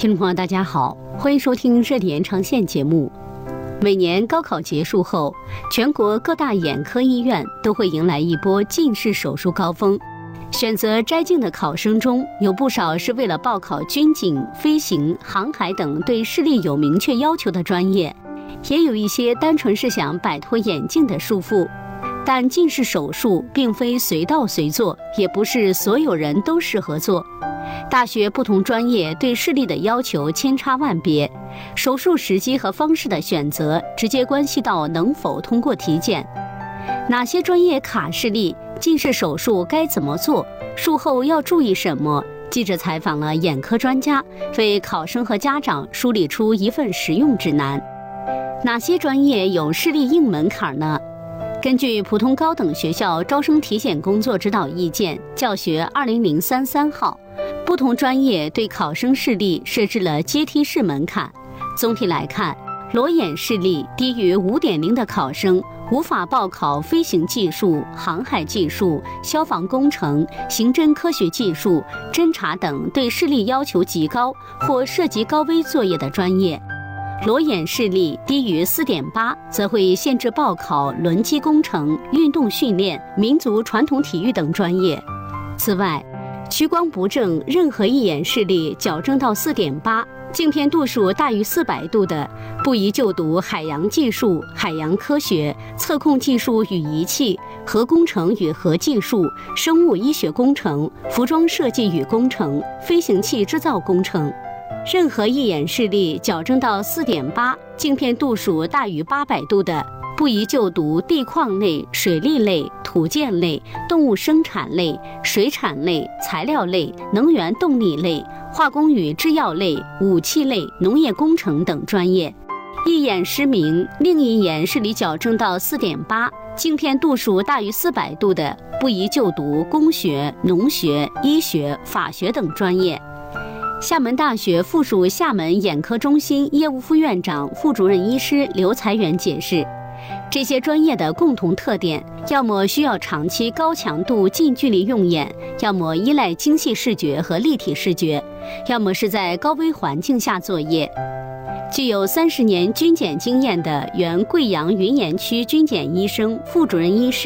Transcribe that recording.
听众朋友，大家好，欢迎收听热点延长线节目。每年高考结束后，全国各大眼科医院都会迎来一波近视手术高峰。选择摘镜的考生中，有不少是为了报考军警、飞行、航海等对视力有明确要求的专业，也有一些单纯是想摆脱眼镜的束缚。但近视手术并非随到随做，也不是所有人都适合做。大学不同专业对视力的要求千差万别，手术时机和方式的选择直接关系到能否通过体检。哪些专业卡视力？近视手术该怎么做？术后要注意什么？记者采访了眼科专家，为考生和家长梳理出一份实用指南。哪些专业有视力硬门槛呢？根据普通高等学校招生体检工作指导意见教学20033号，不同专业对考生视力设置了阶梯式门槛。总体来看，裸眼视力低于5.0的考生无法报考飞行技术、航海技术、消防工程、刑侦科学技术、侦查等对视力要求极高或涉及高危作业的专业。裸眼视力低于4.8，则会限制报考轮机工程、运动训练、民族传统体育等专业。此外，屈光不正任何一眼视力矫正到4.8，镜片度数大于400度的，不宜就读海洋技术、海洋科学、测控技术与仪器、核工程与核技术、生物医学工程、服装设计与工程、飞行器制造工程。任何一眼视力矫正到4.8，镜片度数大于800度的，不宜就读地矿类、水利类、土建类、动物生产类、水产类、材料类、能源动力类、化工与制药类、武器类、农业工程等专业。一眼失明，另一眼视力矫正到4.8，镜片度数大于400度的，不宜就读工学、农学、医学、法学等专业。厦门大学附属厦门眼科中心业务副院长、副主任医师刘才元解释，这些专业的共同特点，要么需要长期高强度近距离用眼，要么依赖精细视觉和立体视觉，要么是在高危环境下作业。具有30年军检经验的原贵阳云岩区军检医生、副主任医师